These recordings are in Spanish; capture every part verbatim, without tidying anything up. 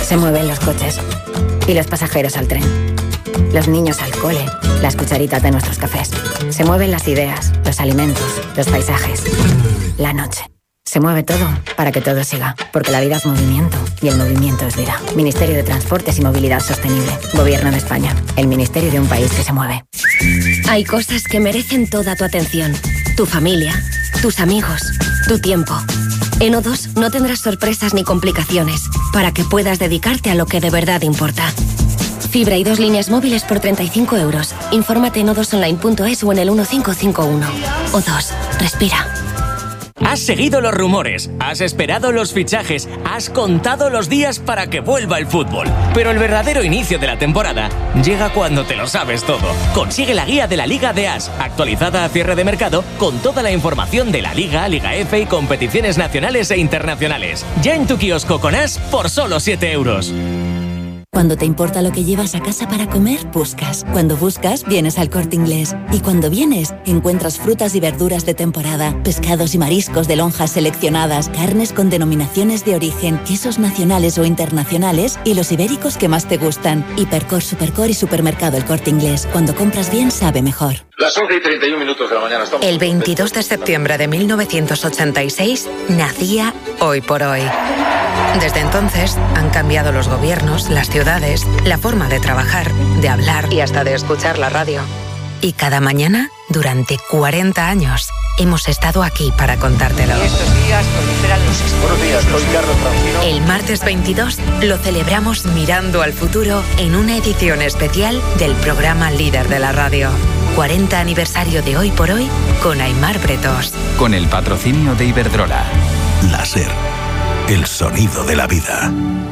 Se mueven los coches y los pasajeros al tren. Los niños al cole, las cucharitas de nuestros cafés. Se mueven las ideas, los alimentos, los paisajes. La noche. Se mueve todo para que todo siga, porque la vida es movimiento y el movimiento es vida. Ministerio de Transportes y Movilidad Sostenible. Gobierno de España. El ministerio de un país que se mueve. Hay cosas que merecen toda tu atención. Tu familia, tus amigos, tu tiempo. En O dos no tendrás sorpresas ni complicaciones para que puedas dedicarte a lo que de verdad importa. Fibra y dos líneas móviles por treinta y cinco euros. Infórmate en o dos online punto es o en el uno cinco cinco uno. O dos. Respira. Has seguido los rumores, has esperado los fichajes, has contado los días para que vuelva el fútbol. Pero el verdadero inicio de la temporada llega cuando te lo sabes todo. Consigue la guía de la Liga de As, actualizada a cierre de mercado, con toda la información de la Liga, Liga F y competiciones nacionales e internacionales. Ya en tu kiosco con As por solo siete euros. Cuando te importa lo que llevas a casa para comer, buscas. Cuando buscas, vienes al Corte Inglés. Y cuando vienes, encuentras frutas y verduras de temporada, pescados y mariscos de lonjas seleccionadas, carnes con denominaciones de origen, quesos nacionales o internacionales y los ibéricos que más te gustan. Hipercor, Supercor y Supermercado El Corte Inglés. Cuando compras bien, sabe mejor. Las once y treinta y un minutos de la mañana estamos... El veintidós de septiembre de mil novecientos ochenta y seis nacía Hoy por Hoy. Desde entonces han cambiado los gobiernos, las ciudades, la forma de trabajar, de hablar y hasta de escuchar la radio. Y cada mañana, durante cuarenta años, hemos estado aquí para contártelo. Y estos días proliferan los... Buenos días, soy Carlos Francino. El martes veintidós lo celebramos mirando al futuro en una edición especial del programa líder de la radio. cuarenta aniversario de Hoy por Hoy con Aimar Bretos. Con el patrocinio de Iberdrola. La SER. El sonido de la vida.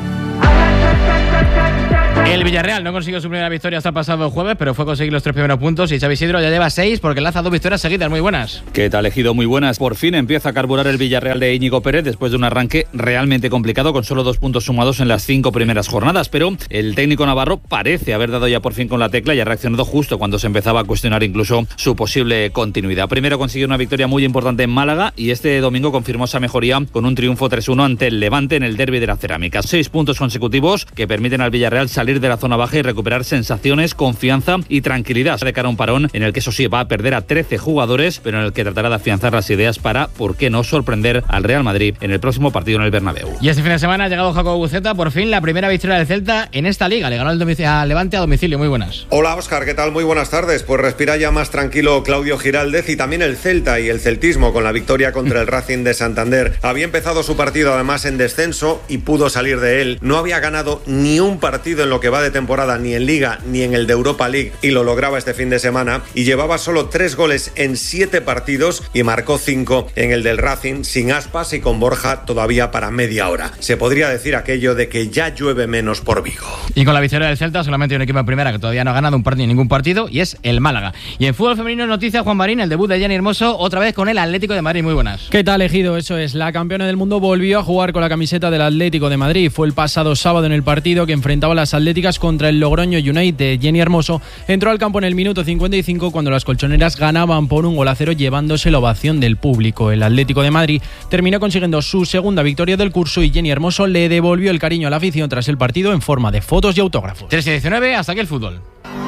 El Villarreal no consiguió su primera victoria hasta el pasado jueves, pero fue conseguir los tres primeros puntos y Xavi Isidro ya lleva seis porque lanza dos victorias seguidas. Muy buenas. ¿Qué tal, Ejido? Muy buenas. Por fin empieza a carburar el Villarreal de Íñigo Pérez después de un arranque realmente complicado con solo dos puntos sumados en las cinco primeras jornadas, pero el técnico navarro parece haber dado ya por fin con la tecla y ha reaccionado justo cuando se empezaba a cuestionar incluso su posible continuidad. Primero consiguió una victoria muy importante en Málaga y este domingo confirmó esa mejoría con un triunfo tres uno ante el Levante en el derbi de la Cerámica. Seis puntos consecutivos que permiten al Villarreal salir de la zona baja y recuperar sensaciones, confianza y tranquilidad de cara a un parón en el que eso sí va a perder a trece jugadores, pero en el que tratará de afianzar las ideas para, por qué no, sorprender al Real Madrid en el próximo partido en el Bernabéu. Y este fin de semana ha llegado Jacobo Buceta, por fin la primera victoria del Celta en esta liga. Le ganó el domic- al Levante a domicilio. Muy buenas. Hola Óscar, ¿qué tal? Muy buenas tardes. Pues respira ya más tranquilo Claudio Giraldez y también el Celta y el celtismo con la victoria contra el Racing de Santander. Había empezado su partido además en descenso y pudo salir de él. No había ganado ni un partido en lo que va de temporada, ni en Liga ni en el de Europa League, y lo lograba este fin de semana, y llevaba solo tres goles en siete partidos y marcó cinco en el del Racing, sin Aspas y con Borja todavía para media hora. Se podría decir aquello de que ya llueve menos por Vigo. Y con la victoria del Celta solamente hay un equipo en primera que todavía no ha ganado un partido, ningún partido, y es el Málaga. Y en fútbol femenino noticia, Juan Marín, el debut de Jenny Hermoso otra vez con el Atlético de Madrid. Muy buenas. ¿Qué tal, Ejido? Eso es, la campeona del mundo volvió a jugar con la camiseta del Atlético de Madrid. Fue el pasado sábado en el partido que enfrentaba a las atléticas contra el Logroño United. Jenny Hermoso entró al campo en el minuto cincuenta y cinco cuando las colchoneras ganaban por un gol a cero, llevándose la ovación del público. El Atlético de Madrid terminó consiguiendo su segunda victoria del curso y Jenny Hermoso le devolvió el cariño a la afición tras el partido en forma de fotos y autógrafos. tres y diecinueve, hasta aquí el fútbol.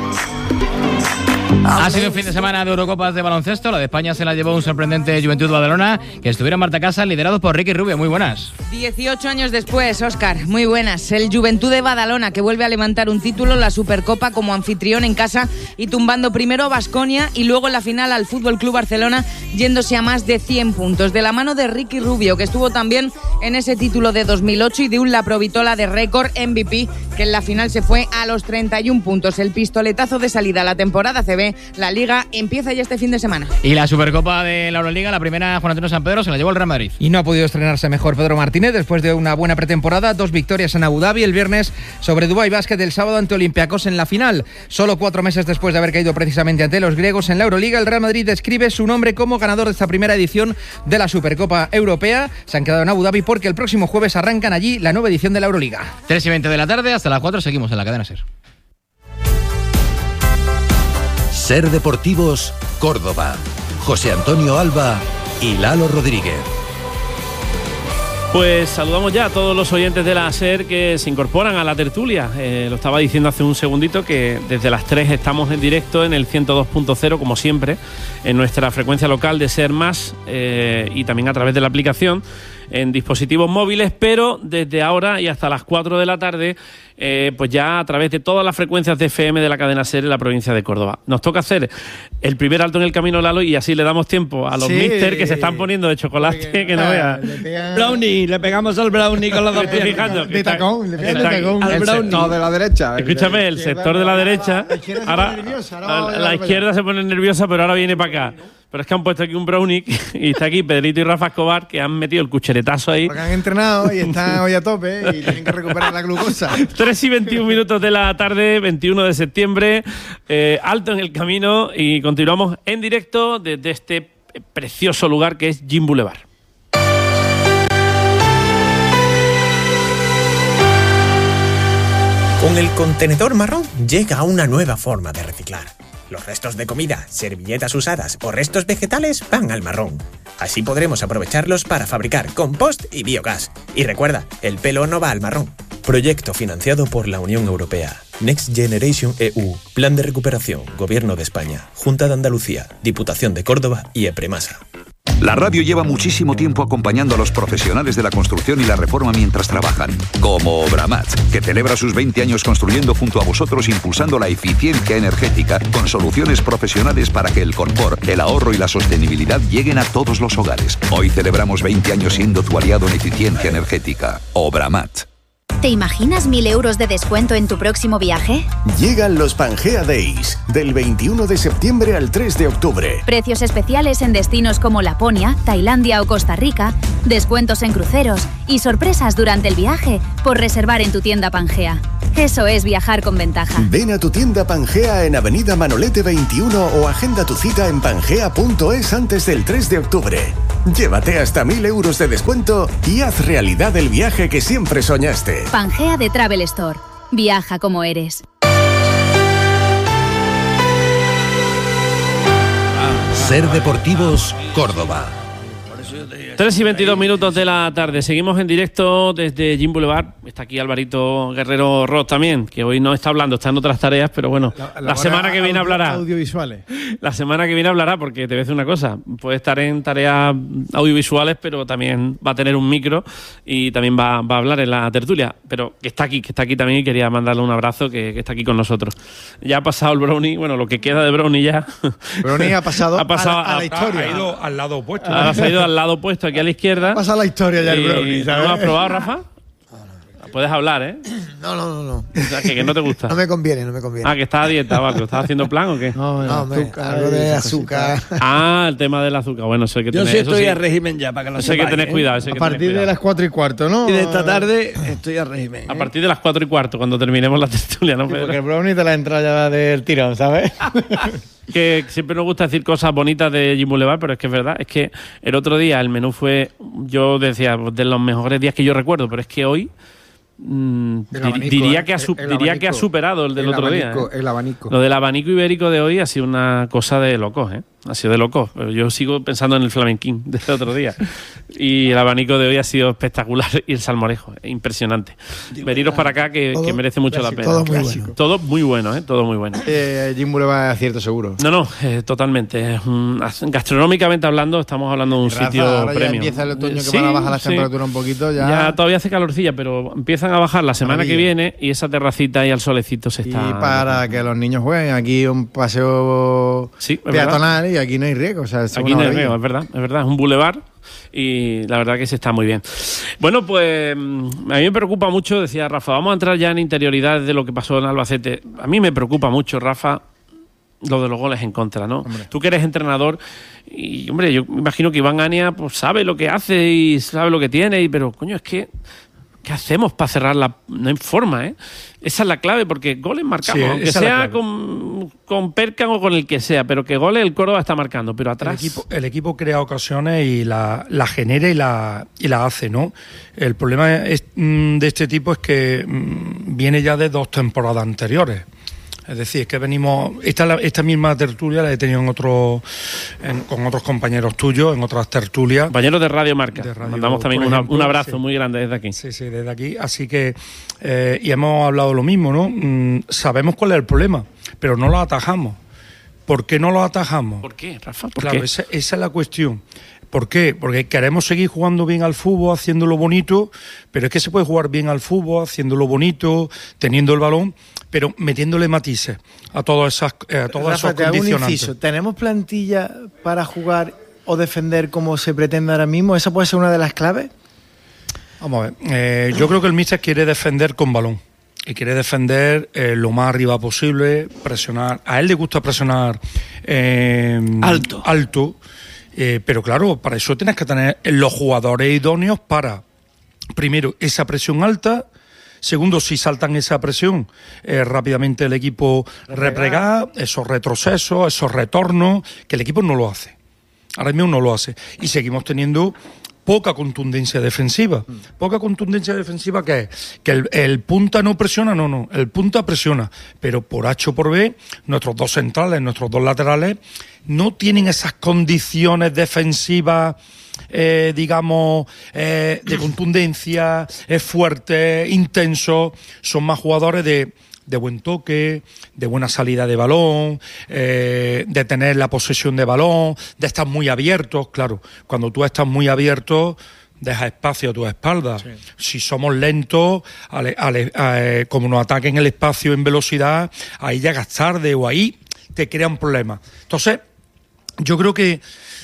Ha sido un fin de semana de Eurocopas de baloncesto. La de España se la llevó un sorprendente Juventud Badalona, que estuvieron en Marta Casa, liderados por Ricky Rubio. Muy buenas. dieciocho años después, Óscar, muy buenas. El Juventud de Badalona, que vuelve a levantar un título, la Supercopa, como anfitrión en casa y tumbando primero a Baskonia y luego en la final al Fútbol Club Barcelona, yéndose a más de cien puntos. De la mano de Ricky Rubio, que estuvo también en ese título de dos mil ocho, y de un La Provitola de récord M V P, que en la final se fue a los treinta y un puntos. El pistoletazo de salida a la temporada C B. La Liga empieza ya este fin de semana. Y la Supercopa de la Euroliga, la primera, Juan Antonio San Pedro, se la llevó el Real Madrid. Y no ha podido estrenarse mejor Pedro Martínez después de una buena pretemporada. Dos victorias en Abu Dhabi el viernes sobre Dubái Basket, el sábado ante Olympiacos en la final. Solo cuatro meses después de haber caído precisamente ante los griegos en la Euroliga, el Real Madrid describe su nombre como ganador de esta primera edición de la Supercopa Europea. Se han quedado en Abu Dhabi porque el próximo jueves arrancan allí la nueva edición de la Euroliga. tres y veinte de la tarde, hasta las cuatro seguimos en la cadena SER. SER Deportivos, Córdoba. José Antonio Alba y Lalo Rodríguez. Pues saludamos ya a todos los oyentes de la SER que se incorporan a la tertulia. Eh, lo estaba diciendo hace un segundito que desde las tres estamos en directo en el ciento dos punto cero, como siempre, en nuestra frecuencia local de SER Más, eh, y también a través de la aplicación en dispositivos móviles, pero desde ahora y hasta las cuatro de la tarde, eh, pues ya a través de todas las frecuencias de F M de la cadena SER en la provincia de Córdoba. Nos toca hacer el primer alto en el camino, Lalo, y así le damos tiempo a los sí, mister que se están poniendo de chocolate, que no veas. Pegan... Brownie, le pegamos al brownie con los dos pies. Fijando, de tacón, le pegan de tacón. al brownie. sector de la derecha. Escúchame, el sector de la derecha, ahora, ahora la izquierda se pone nerviosa, pero ahora viene para acá. Pero es que han puesto aquí un brownie y está aquí Pedrito y Rafa Escobar, que han metido el cucheretazo ahí. Porque han entrenado y están hoy a tope y tienen que recuperar la glucosa. tres y veintiún minutos de la tarde, veintiuno de septiembre, eh, alto en el camino, y continuamos en directo desde este precioso lugar que es Gym Boulevard. Con el contenedor marrón llega una nueva forma de reciclar. Los restos de comida, servilletas usadas o restos vegetales van al marrón. Así podremos aprovecharlos para fabricar compost y biogás. Y recuerda, el pelo no va al marrón. Proyecto financiado por la Unión Europea. Next Generation E U. Plan de recuperación. Gobierno de España. Junta de Andalucía. Diputación de Córdoba y EPREMASA. La radio lleva muchísimo tiempo acompañando a los profesionales de la construcción y la reforma mientras trabajan. Como Obramat, que celebra sus veinte años construyendo junto a vosotros, impulsando la eficiencia energética con soluciones profesionales para que el confort, el ahorro y la sostenibilidad lleguen a todos los hogares. Hoy celebramos veinte años siendo tu aliado en eficiencia energética. Obramat. ¿Te imaginas mil euros de descuento en tu próximo viaje? Llegan los Pangea Days, del veintiuno de septiembre al tres de octubre. Precios especiales en destinos como Laponia, Tailandia o Costa Rica, descuentos en cruceros y sorpresas durante el viaje por reservar en tu tienda Pangea. Eso es viajar con ventaja. Ven a tu tienda Pangea en Avenida Manolete veintiuno o agenda tu cita en pangea punto es antes del tres de octubre. Llévate hasta mil euros de descuento y haz realidad el viaje que siempre soñaste. Pangea de Travel Store. Viaja como eres. SER Deportivos, Córdoba. tres y veintidós minutos de la tarde. Seguimos en directo desde Gym Boulevard. Está aquí Alvarito Guerrero Ross también, que hoy no está hablando, está en otras tareas, pero bueno, la, la, la semana que viene audio, hablará. Audiovisuales. La semana que viene hablará, porque te voy a decir una cosa. Puede estar en tareas audiovisuales, pero también va a tener un micro y también va, va a hablar en la tertulia. Pero que está aquí, que está aquí también, y quería mandarle un abrazo, que, que está aquí con nosotros. Ya ha pasado el brownie, bueno, lo que queda de brownie ya. Brownie ha pasado, ha pasado a, la, a la historia. Ha ido al lado opuesto. Ha, ha ido al lado opuesto, aquí a la izquierda. Pasa la historia ya el brownie, ¿sabes? ¿No lo has probado, Rafa? Puedes hablar, ¿eh? No, no, no, no. O sea, que, que no te gusta. No me conviene, no me conviene. Ah, que estás a dieta, ¿vale? ¿Estás haciendo plan o qué? No, no, no azúcar, algo de azúcar. Ah, el tema del azúcar. Bueno, sé que Yo tenés, sí estoy sí. a régimen ya, para que lo sé sepáis, que tenés ¿eh? cuidado. Sé a que partir tenés de las cuatro y cuarto, ¿no? Y de esta tarde estoy a régimen. ¿eh? A partir de las cuatro y cuarto, cuando terminemos la tertulia, ¿no? Sí, porque el brownie te la entra ya del tirón, ¿sabes? Que siempre nos gusta decir cosas bonitas de Gym Boulevard, pero es que es verdad, es que el otro día el menú fue, yo decía, de los mejores días que yo recuerdo, pero es que hoy Mm, abanico, diría, que ha, su, diría abanico, que ha superado el del el otro abanico, día. ¿eh? El abanico. Lo del abanico ibérico de hoy ha sido una cosa de locos, ¿eh? Ha sido de locos. Pero yo sigo pensando en el flamenquín del otro día. Y el abanico de hoy ha sido espectacular. Y el salmorejo, impresionante. Veniros para acá que, todo, que merece mucho la pena. Todo muy bueno. Todo muy bueno, ¿eh? Todo muy bueno. Eh, Gym Boulevard es acierto seguro. No, no, eh, totalmente. Mm, gastronómicamente hablando, estamos hablando de un Raza, sitio ahora premium. Ya empieza el otoño que sí, van a bajar la sí. temperatura un poquito. Ya... ya todavía hace calorcilla, pero empiezan a bajar la semana que viene y esa terracita y al solecito se está... Y para que los niños jueguen, aquí un paseo sí, peatonal verdad. Y aquí no hay riesgo. O sea, es aquí no hay riesgo, es verdad, es verdad, es un boulevard y la verdad que se está muy bien. Bueno, pues a mí me preocupa mucho, decía Rafa, vamos a entrar ya en interioridades de lo que pasó en Albacete. A mí me preocupa mucho, Rafa, lo de los goles en contra, ¿no? Hombre. Tú que eres entrenador y, hombre, yo me imagino que Iván Ania pues sabe lo que hace y sabe lo que tiene, y, pero, coño, es que ¿qué hacemos para cerrarla? No hay forma, ¿eh? Esa es la clave, porque goles marcamos, sí, aunque sea con, con Percan o con el que sea, pero que goles el Córdoba está marcando, pero atrás... El equipo, el equipo crea ocasiones y la, la genera y la, y la hace, ¿no? El problema es, de este tipo es que viene ya de dos temporadas anteriores. Es decir, es que venimos, esta, esta misma tertulia la he tenido en otros, en, con otros compañeros tuyos, en otras tertulias. Compañeros de Radio Marca. De Radio, Mandamos también una, ejemplo, un abrazo sí. muy grande desde aquí. Sí, sí, desde aquí. Así que, eh, y hemos hablado lo mismo, ¿no? Mm, sabemos cuál es el problema, pero no lo atajamos. ¿Por qué no lo atajamos? ¿Por qué, Rafa? ¿Por claro, qué? Esa, esa es la cuestión. ¿Por qué? Porque queremos seguir jugando bien al fútbol, haciéndolo bonito, pero es que se puede jugar bien al fútbol, haciéndolo bonito, teniendo el balón, pero metiéndole matices a todas esas, eh, a todos Rafa, esos condicionantes. Inciso. ¿Tenemos plantilla para jugar o defender como se pretende ahora mismo? ¿Esa puede ser una de las claves? Vamos a ver. Eh, yo creo que el míster quiere defender con balón. Y quiere defender eh, lo más arriba posible, presionar. A él le gusta presionar eh, alto. alto. Eh, pero claro, para eso tienes que tener los jugadores idóneos para, primero, esa presión alta. Segundo, si saltan esa presión, eh, rápidamente el equipo replegar, esos retrocesos, esos retornos, que el equipo no lo hace. Ahora mismo no lo hace. Y seguimos teniendo poca contundencia defensiva. Mm. Poca contundencia defensiva, ¿qué es? Que el, el punta no presiona, no, no. El punta presiona. Pero por H o por B, nuestros dos centrales, nuestros dos laterales, no tienen esas condiciones defensivas, eh, digamos, eh, de contundencia, es fuerte, intenso. Son más jugadores de... de buen toque, de buena salida de balón, eh, de tener la posesión de balón, de estar muy abiertos. Claro, cuando tú estás muy abierto, deja espacio a tu espalda. Sí. Si somos lentos, ale, ale, ale, como nos ataquen el espacio en velocidad, ahí llegas tarde o ahí te crean problemas. Entonces, yo creo que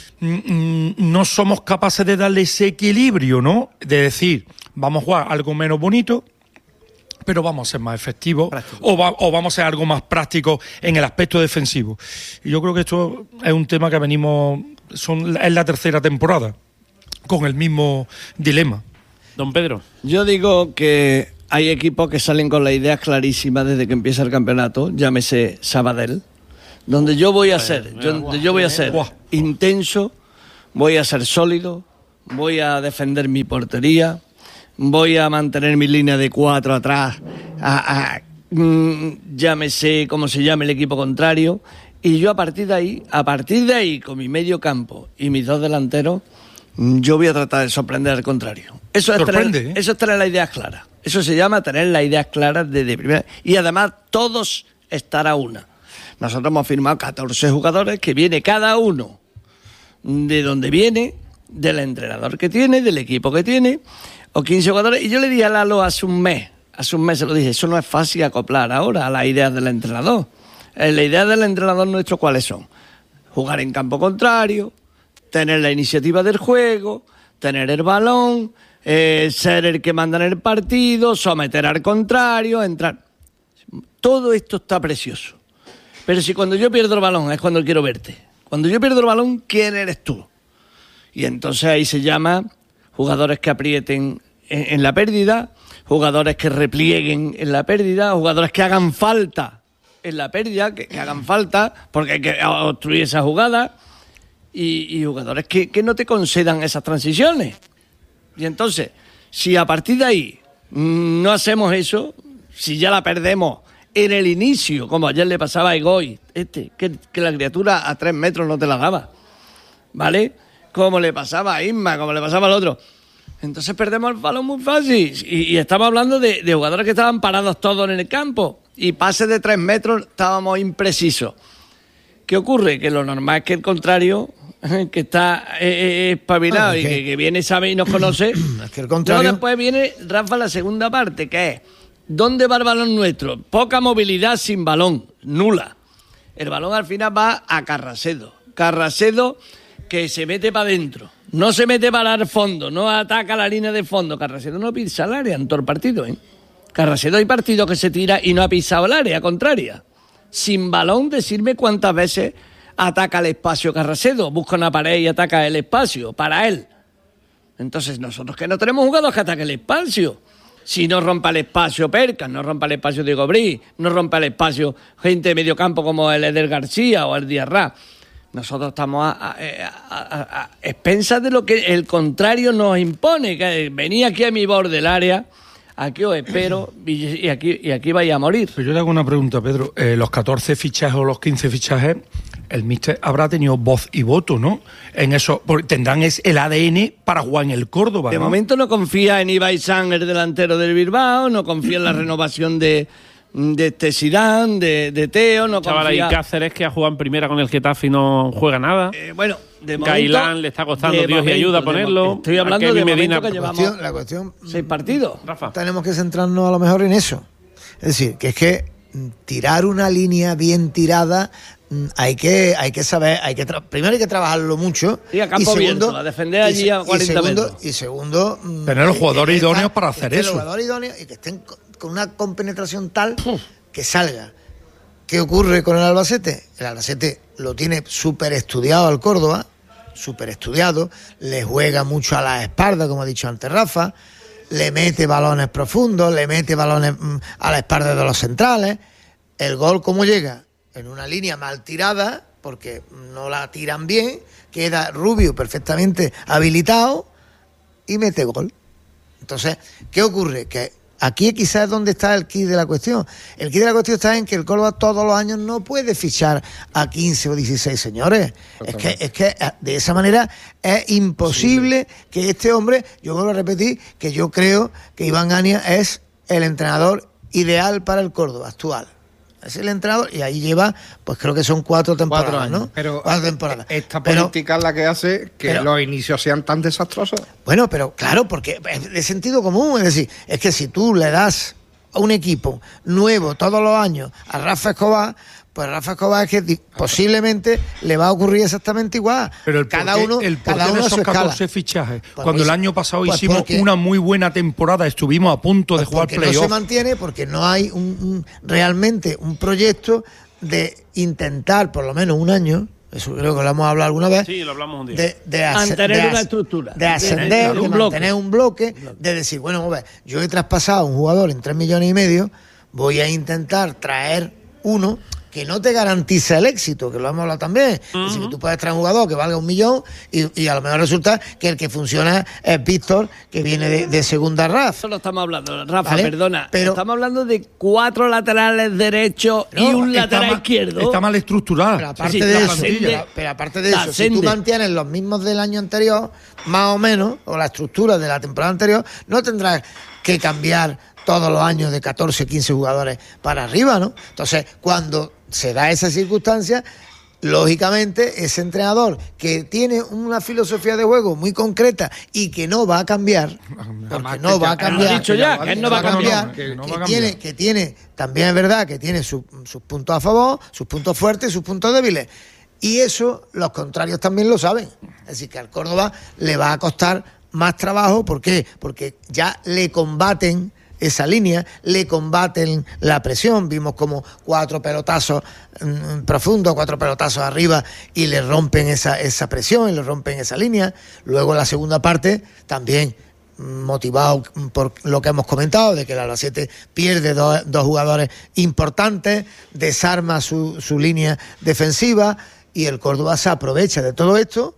mm, no somos capaces de darle ese equilibrio, ¿no? De decir, vamos a jugar algo menos bonito, pero vamos a ser más efectivos o, va, o vamos a ser algo más práctico en el aspecto defensivo. Y yo creo que esto es un tema que venimos, son, es la tercera temporada, con el mismo dilema. Don Pedro. Yo digo que hay equipos que salen con las ideas clarísimas desde que empieza el campeonato, llámese Sabadell, donde yo voy a ser, yo, donde yo voy a ser intenso, voy a ser sólido, voy a defender mi portería, voy a mantener mi línea de cuatro atrás, a, a, mm, llámese como se llame el equipo contrario, y yo a partir de ahí, a partir de ahí, con mi medio campo y mis dos delanteros, yo voy a tratar de sorprender al contrario. Eso es, tener, ¿eh? eso es tener las ideas claras. Eso se llama tener las ideas claras desde primera. Y además, todos estar a una. Nosotros hemos firmado catorce jugadores que viene cada uno de donde viene, del entrenador que tiene, del equipo que tiene, o quince jugadores, y yo le dije a Lalo hace un mes, hace un mes se lo dije, eso no es fácil acoplar ahora a las ideas del entrenador. Eh, las ideas del entrenador nuestro, ¿cuáles son? Jugar en campo contrario, tener la iniciativa del juego, tener el balón, eh, ser el que manda en el partido, someter al contrario, entrar. Todo esto está precioso. Pero si cuando yo pierdo el balón es cuando quiero verte. Cuando yo pierdo el balón, ¿quién eres tú? Y entonces ahí se llama... jugadores que aprieten en la pérdida, jugadores que replieguen en la pérdida, jugadores que hagan falta en la pérdida, que, que hagan falta porque hay que obstruir esa jugada, y, y jugadores que, que no te concedan esas transiciones. Y entonces, si a partir de ahí no hacemos eso, si ya la perdemos en el inicio, como ayer le pasaba a Egoy, este, que, que la criatura a tres metros no te la daba, ¿vale?, como le pasaba a Isma, como le pasaba al otro. Entonces perdemos el balón muy fácil. Y, y estamos hablando de, de jugadores que estaban parados todos en el campo. Y pases de tres metros estábamos imprecisos. ¿Qué ocurre? Que lo normal es que el contrario, que está eh, eh, espabilado ah, y que, que viene, sabe y nos conoce. Es que el contrario... Luego después viene, Rafa, la segunda parte, que es, ¿dónde va el balón nuestro? Poca movilidad sin balón, nula. El balón al final va a Carracedo. Carracedo... que se mete para adentro, no se mete para el fondo, no ataca la línea de fondo. Carracedo no pisa el área en todo el partido, ¿eh? Carracedo hay partidos que se tira y no ha pisado el área contraria. Sin balón, decirme cuántas veces ataca el espacio Carracedo, busca una pared y ataca el espacio para él. Entonces nosotros que no tenemos jugadores que ataquen el espacio. Si no rompa el espacio Percas, no rompa el espacio Diego Brí, no rompa el espacio gente de medio campo como el Eder García o el Diarra. Nosotros estamos a, a, a, a, a expensas de lo que el contrario nos impone, que venía aquí a mi borde del área aquí os espero y, y aquí y aquí vais a morir. Pero yo le hago una pregunta, Pedro. Eh, los catorce fichajes o los quince fichajes, el míster habrá tenido voz y voto, ¿no? En eso, porque tendrán es el A D N para jugar en el Córdoba, De ¿no? momento no confía en Ibai San, el delantero del Bilbao, no confía en la renovación de, de este Zidane, de, de Teo, no Chaval, confía... hay Cáceres que ha jugado en primera con el Getafe y no juega nada. Eh, bueno, de momento... Gailán le está costando de Dios momento, y ayuda a de ponerlo. mo- Estoy hablando Kevin de Medina. momento que La llevamos cuestión, la cuestión, seis partidos. Rafa. tenemos que centrarnos a lo mejor en eso. Es decir, que es que mm, tirar una línea bien tirada mm, hay que hay que saber, hay que tra- primero hay que trabajarlo mucho Y a campo abierto, a defender allí y, a cuarenta segundo, metros. y segundo mm, Tener los que- jugadores que idóneos estén- para que hacer estén eso. Los jugadores idóneos y que estén con, con una compenetración tal que salga. ¿Qué ocurre con el Albacete? El Albacete lo tiene súper estudiado al Córdoba, súper estudiado, le juega mucho a la espalda, como ha dicho antes Rafa, le mete balones profundos, le mete balones mm, a la espalda de los centrales. El gol, ¿cómo llega? En una línea mal tirada, porque no la tiran bien, queda Rubio perfectamente habilitado y mete gol. Entonces, ¿qué ocurre? Que aquí quizás es donde está el quid de la cuestión. El quid de la cuestión está en que el Córdoba todos los años no puede fichar a quince o dieciséis señores. Es que, es que de esa manera es imposible que este hombre, yo vuelvo a repetir, que yo creo que Iván Ania es el entrenador ideal para el Córdoba actual. Es el entrenador y ahí lleva, pues creo que son cuatro temporadas, Cuatro años. ¿no? Pero cuatro temporadas. Esta Pero- política es la que hace que pero- los inicios sean tan desastrosos. Bueno, pero claro, porque es de sentido común, es decir, es que si tú le das a un equipo nuevo todos los años a Rafa Escobar, pues Rafa Escobar es que di- posiblemente le va a ocurrir exactamente igual. Pero el cada porqué- uno, el porqué cada uno de a su esos escala. catorce fichajes. Pues Cuando pues- el año pasado pues hicimos porque- una muy buena temporada, estuvimos a punto de Pues jugar porque no se playoff. mantiene, porque no hay un, un- realmente un proyecto de intentar por lo menos un año, eso creo que lo hemos hablado alguna vez, Sí, lo hablamos un día. de, de, ase- Mantener de una as- estructura. de ascender, Un de bloque. mantener un bloque, de decir, bueno, vamos a ver, yo he traspasado a un jugador en tres millones y medio, voy a intentar traer uno que no te garantiza el éxito, que lo hemos hablado también. Es decir, que tú puedes traer un jugador que valga un millón y, y a lo mejor resulta que el que funciona es Víctor, que viene de, de segunda R A F. Eso no estamos hablando, Rafa, Vale, perdona. pero- estamos hablando de cuatro laterales derechos y No, un está lateral mal- izquierdo. Está mal estructurada. Pero aparte Sí, de la eso, plantilla. pero, pero aparte de La eso, si tú ascende. mantienes los mismos del año anterior, más o menos, o la estructura de la temporada anterior, no tendrás que cambiar todos los años de catorce, quince jugadores para arriba, ¿no? Entonces, cuando se da esa circunstancia, lógicamente ese entrenador que tiene una filosofía de juego muy concreta y que no va a cambiar, porque no va a cambiar, Lo ha dicho ya, que él no va a cambiar. que, no que va a cambiar. tiene, que tiene, también es verdad que tiene su- sus puntos a favor, sus puntos fuertes y sus puntos débiles. Y eso los contrarios también lo saben. Es decir, que al Córdoba le va a costar más trabajo. ¿Por qué? Porque ya le combaten esa línea, le combaten la presión. Vimos como cuatro pelotazos mm, profundos, cuatro pelotazos arriba y le rompen esa, esa presión y le rompen esa línea. Luego en la segunda parte también motivado por lo que hemos comentado, de que el Albacete pierde dos, dos jugadores importantes, desarma su, su línea defensiva y el Córdoba se aprovecha de todo esto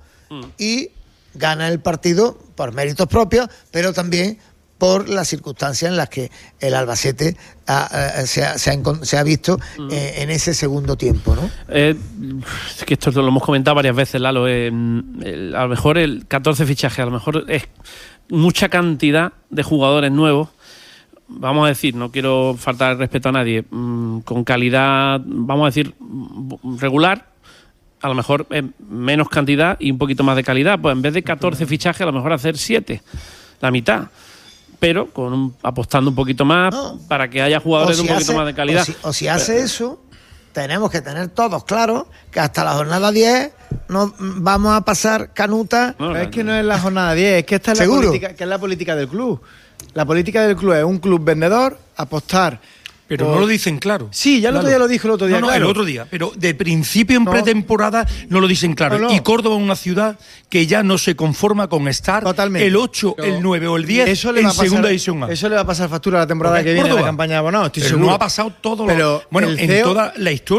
y gana el partido por méritos propios, pero también por las circunstancias en las que el Albacete ha, ha, se, ha, se, ha, encon- se ha visto eh, en ese segundo tiempo, ¿no? Eh, es que esto lo hemos comentado varias veces, Lalo. eh, el- a lo mejor el catorce fichajes, a lo mejor es mucha cantidad de jugadores nuevos. Vamos a decir, no quiero faltar el respeto a nadie, mm, con calidad, vamos a decir, mm, regular. A lo mejor eh, menos cantidad y un poquito más de calidad. Pues en vez de catorce fichajes, a lo mejor hacer siete, la mitad. Pero con un, apostando un poquito más No. para que haya jugadores O si de un poquito hace- más de calidad. O si, o si hace eso, tenemos que tener todos claros que hasta la jornada diez no vamos a pasar canuta. No, Pero es que no es la jornada diez, es que esta es la ¿Seguro? política, que es la política del club. La política del club es un club vendedor, apostar. Pero por- no lo dicen claro. Sí, ya el otro Claro. día lo dijo el otro día. No, no, claro. el otro día. Pero de principio en No. pretemporada no lo dicen claro. No, no. Y Córdoba es una ciudad que ya no se conforma con estar Totalmente. el ocho, Pero el nueve o el diez eso le en va a pasar- segunda división A. Eso le va a pasar factura a la temporada Porque que es viene de la Córdoba. campaña de abonados, estoy Pero seguro. no ha pasado todo lo, Pero bueno, el en C E O toda la historia.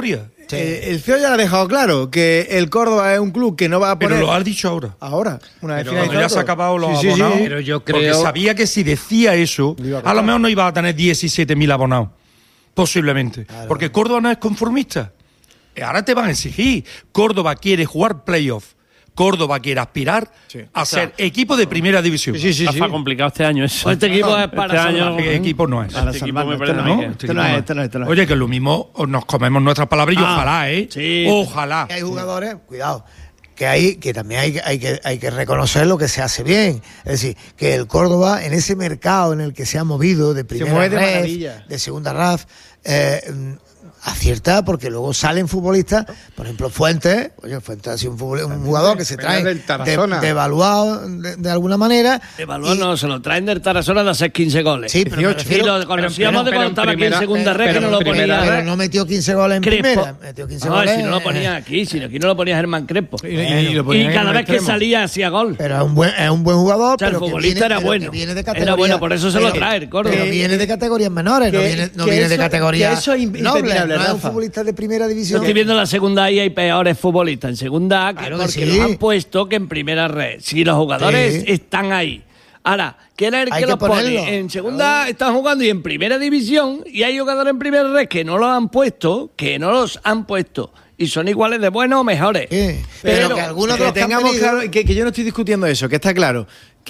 eh, el C E O ya lo ha dejado claro, que el Córdoba es un club que no va a poner... Pero lo has dicho ahora. Ahora, una vez Pero ya se ha acabado los sí, abonados. Sí, sí. Pero yo creo... Porque sabía que si decía eso, a, a lo mejor no iba a tener diecisiete mil abonados. Posiblemente. Claro. Porque Córdoba no es conformista. Ahora te van a exigir. Córdoba quiere jugar playoff. Córdoba quiere aspirar sí. a ser equipo de primera división. Sí, sí, sí. Está sí. complicado este año eso. Pues este equipo no, es para este año este equipo no es. Este equipo me parece no, este este no es, este no es, este no es. Oye, que lo mismo nos comemos nuestras palabras y ah, ojalá, ¿eh? Sí. Ojalá. Hay jugadores, cuidado, que hay que también hay, hay que hay que reconocer lo que se hace bien. Es decir, que el Córdoba en ese mercado en el que se ha movido de primera ref, de segunda R A F, eh, acierta, porque luego salen futbolistas, por ejemplo Fuentes, oye, Fuentes ha sido un, futbol, un jugador que se trae de, devaluado de, de alguna manera. Devaluado no, se lo traen del Tarazona de hacer quince goles. Sí, pero y lo conocíamos de cuando estaba aquí en segunda red, que no lo ponía. Pero no metió quince goles en Crespo. primera. Metió quince no, goles. si no lo ponía aquí, si aquí no lo ponía Germán Crespo. Y, y, y, y cada vez que salía hacía gol. Pero es un buen, es un buen jugador. O sea, pero el futbolista viene, era bueno. Viene de era bueno, por eso se lo trae el Córdoba. Pero viene de categorías menores, no viene, no viene de categorías nobles. No es un futbolista de primera división. Yo estoy viendo en la segunda A y hay peores futbolistas. En segunda A, que claro porque que sí. los han puesto que en primera red. Si los jugadores sí. están ahí. Ahora, ¿quién es el hay que, que los ponerlo. pone? En segunda A están jugando y en primera división, y hay jugadores en primera red que no los han puesto, que no los han puesto. Y son iguales de buenos o mejores. Sí, pero, pero que algunos que de los tengamos que claro, que, que yo no estoy discutiendo eso, que está claro.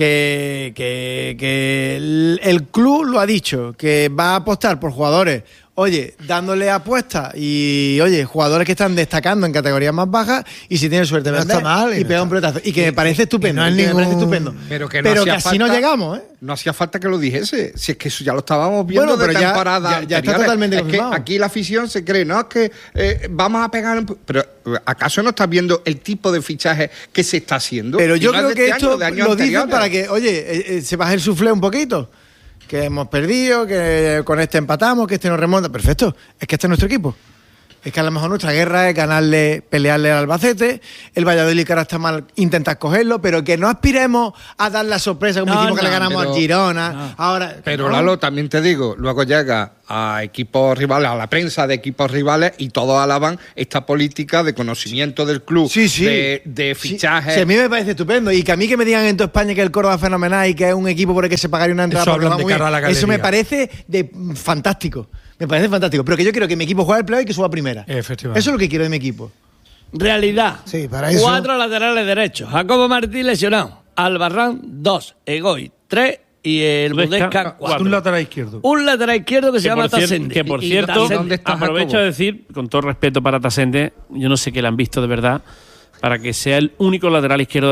Que, que, que el, el club lo ha dicho, que va a apostar por jugadores, oye, dándole apuestas y, oye, jugadores que están destacando en categorías más bajas y si tienen suerte no vender, está mal, y no pega un pelotazo. Y que me parece estupendo, no es que ningún... me parece estupendo. Pero que, no pero que así falta, no llegamos, ¿eh? No hacía falta que lo dijese, si es que eso ya lo estábamos viendo bueno, pero de temporada. Ya, ya, ya está totalmente es confirmado. Que aquí la afición se cree, no, es que eh, vamos a pegar... Pero ¿acaso no estás viendo el tipo de fichaje que se está haciendo? Pero yo no creo de que este esto año, lo anteriores. dicen para que, oye, eh, eh, se baje el suflé un poquito. Que hemos perdido, que con este empatamos, que este nos remonta. Perfecto, es que este es nuestro equipo. Es que a lo mejor nuestra guerra es ganarle, pelearle al Albacete. El Valladolid, que ahora está mal, intenta cogerlo, pero que no aspiremos a dar la sorpresa como no, hicimos no, que le ganamos pero, al Girona. No. Ahora, pero no. Lalo, también te digo, luego llega a equipos rivales, a la prensa de equipos rivales, y todos alaban esta política de conocimiento del club, sí, sí. de, de fichajes. Sí, sí, a mí me parece estupendo. Y que a mí que me digan en toda España que el Córdoba es fenomenal y que es un equipo por el que se pagaría una entrada, eso, de cara a la eso me parece de fantástico. Me parece fantástico. Pero que yo quiero que mi equipo juegue al play y que suba a primera. Efectivamente. Eso es lo que quiero de mi equipo. Realidad. Sí, para eso. Cuatro laterales derechos. Jacobo Martín lesionado. Albarrán, dos. Egoy, tres. Y el Budesca, cuatro. Un lateral izquierdo. Un lateral izquierdo que, que se llama Tasende. Que por cierto, aprovecho de decir, con todo respeto para Tasende, yo no sé qué le han visto de verdad, para que sea el único lateral izquierdo